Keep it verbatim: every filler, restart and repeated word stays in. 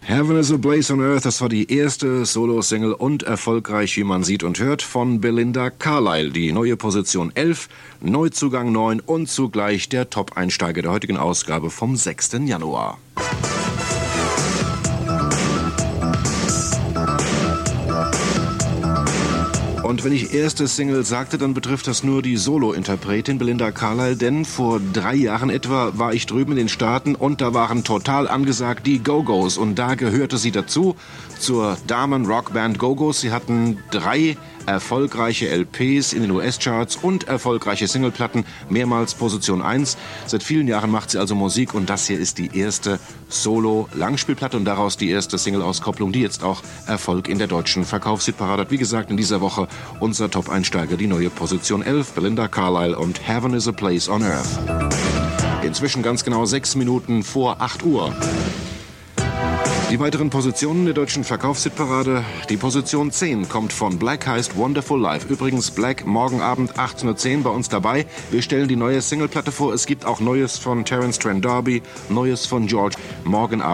Heaven is a Place on Earth, das war die erste Solo-Single und erfolgreich, wie man sieht und hört, von Belinda Carlisle. Die neue Position elf, Neuzugang neun und zugleich der Top-Einsteiger der heutigen Ausgabe vom sechsten Januar. Und wenn ich erste Single sagte, dann betrifft das nur die Solo-Interpretin Belinda Carlisle, denn vor drei Jahren etwa war ich drüben in den Staaten und da waren total angesagt die Go-Go's und da gehörte sie dazu, zur Damen-Rockband Go-Go's. Sie hatten drei erfolgreiche L Ps in den U S-Charts und erfolgreiche Singleplatten, mehrmals Position eins. Seit vielen Jahren macht sie also Musik und das hier ist die erste Solo-Langspielplatte und daraus die erste Single-Auskopplung, die jetzt auch Erfolg in der deutschen Verkaufshitparade hat. Wie gesagt, in dieser Woche unser Top-Einsteiger, die neue Position elf, Belinda Carlisle und Heaven is a Place on Earth. Inzwischen ganz genau sechs Minuten vor acht Uhr. Die weiteren Positionen der deutschen Verkaufshitparade. Die Position zehn kommt von Black, heißt Wonderful Life. Übrigens Black morgen Abend achtzehn Uhr zehn bei uns dabei. Wir stellen die neue Singleplatte vor. Es gibt auch Neues von Terence Trent D'Arby, Neues von George. Morgen Abend